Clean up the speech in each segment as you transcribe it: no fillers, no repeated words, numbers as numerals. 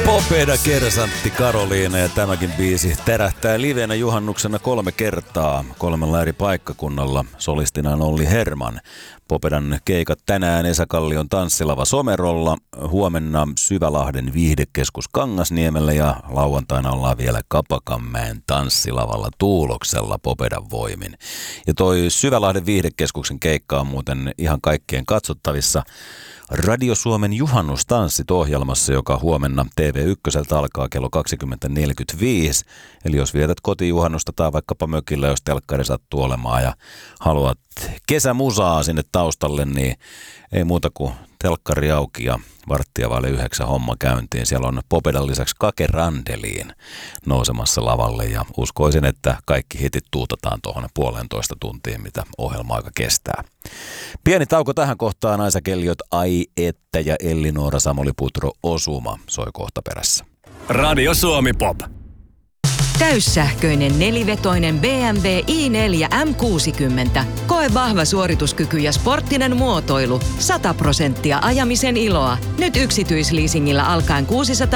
Popeda kersantti Karoliina ja tämäkin biisi terähtää livenä juhannuksena 3 kertaa 3 eri paikkakunnalla. Solistina on Olli Herman. Popedan keikat tänään Esa Kallion Tanssilava Somerolla, huomenna Syvälahden viihdekeskus Kangasniemellä ja lauantaina ollaan vielä Kapakanmäen Tanssilavalla Tuuloksella Popedan voimin. Ja toi Syvälahden viihdekeskuksen keikka on muuten ihan kaikkien katsottavissa Radio Suomen juhannustanssit-ohjelmassa, joka huomenna TV1 alkaa kello 20.45. Eli jos vietät kotijuhannusta tai vaikkapa mökillä, jos telkkari sattuu olemaan ja haluat kesämusaa sinne taustalle, niin ei muuta kuin telkkari auki ja 8:45 homma käyntiin. Siellä on Popedan lisäksi Kake Randeliin nousemassa lavalle ja uskoisin, että kaikki hitit tuutataan tuohon 1,5 tuntiin, mitä ohjelma-aika kestää. Pieni tauko tähän kohtaan. Aisa Kelliot, Ai että ja Elli-Noora Samuli Putro Osuma soi kohta perässä. Radio Suomi Pop. Täyssähköinen nelivetoinen BMW i4 M60. Koe vahva suorituskyky ja sporttinen muotoilu. 100% ajamisen iloa. Nyt yksityisleasingillä alkaen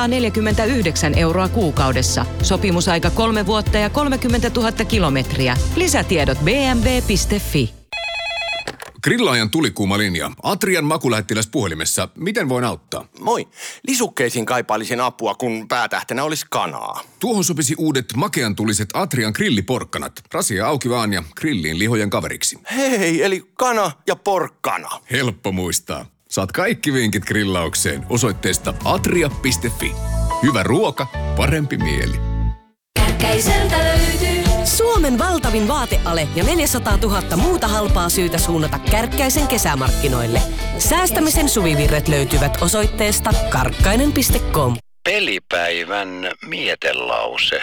649 € kuukaudessa. Sopimusaika 3 vuotta ja 30 000 kilometriä. Lisätiedot bmw.fi. Grillaajan tulikuuma linja. Atrian makulähettiläs puhelimessa. Miten voin auttaa? Moi. Lisukkeisiin kaipailisin apua, kun päätähtenä olisi kanaa. Tuohon sopisi uudet makeantuliset Atrian grilliporkkanat. Rasia auki vaan ja grilliin lihojen kaveriksi. Hei, eli kana ja porkkana. Helppo muistaa. Saat kaikki vinkit grillaukseen osoitteesta atria.fi. Hyvä ruoka, parempi mieli. Kärkkäiseltä löytyy Suomen valtavin vaateale ja 400 000 muuta halpaa syytä suunnata Kärkkäisen kesämarkkinoille. Säästämisen suvivirret löytyvät osoitteesta karkkainen.com. Pelipäivän mietelause.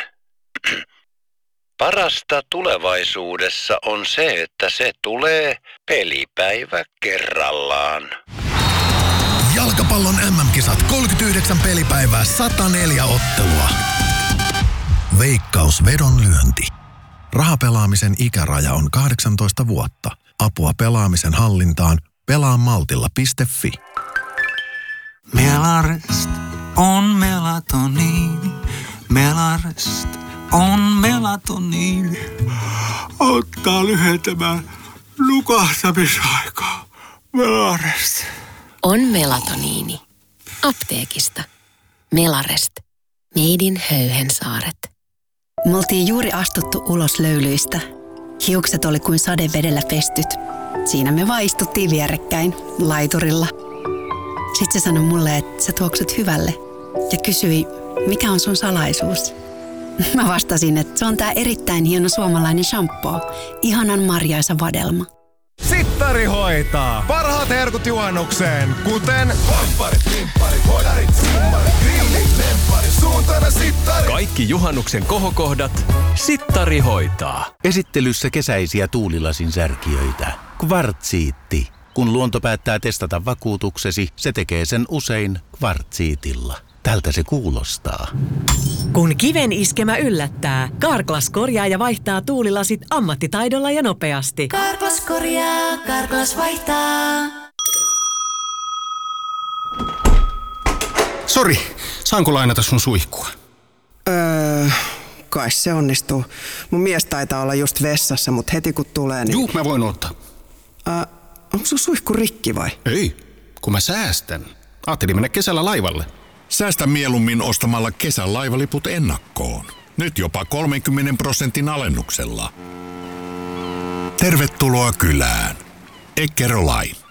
Parasta tulevaisuudessa on se, että se tulee pelipäivä kerrallaan. Jalkapallon MM-kisat 39 pelipäivää, 104 ottelua. Veikkaus vedonlyönti. Rahapelaamisen ikäraja on 18 vuotta. Apua pelaamisen hallintaan pelaamaltilla.fi. Melarest on melatoniini. Melarest on melatoniini. Auttaa lyhentämään nukahtamisaikaa. Melarest on melatoniini. Apteekista. Melarest. Made in Höyhensaaret. Me oltiin juuri astuttu ulos löylyistä. Hiukset oli kuin sadevedellä pestyt. Siinä me vaan istuttiin vierekkäin, laiturilla. Sitten se sanoi mulle, että sä tuoksut hyvälle. Ja kysyi, mikä on sun salaisuus? Mä vastasin, että se on tää erittäin hieno suomalainen shampoo. Ihanan marjaisa vadelma. Sittari hoitaa! Parhaat herkut juhannukseen, kuten pompparit, limpparit, hodarit, simmarit, grillit, lempparit, suuntana sittari. Kaikki juhannuksen kohokohdat Sittari hoitaa. Esittelyssä kesäisiä tuulilasin särkijöitä. Kvartsiitti. Kun luonto päättää testata vakuutuksesi, se tekee sen usein kvartsiitilla. Tältä se kuulostaa. Kun kiven iskemä yllättää, Carglass korjaa ja vaihtaa tuulilasit ammattitaidolla ja nopeasti. Carglass korjaa, Carglass vaihtaa. Sori, saanko lainata sun suihkua? Kai se onnistuu. Mun mies taitaa olla just vessassa, mutta heti kun tulee niin... Juu, mä voin ottaa. Onko sun suihku rikki vai? Ei, kun mä säästän. Ajattelin mennä kesällä laivalle. Säästä mieluummin ostamalla kesän laivaliput ennakkoon. Nyt jopa 30% alennuksella. Tervetuloa kylään. Eckerö Line.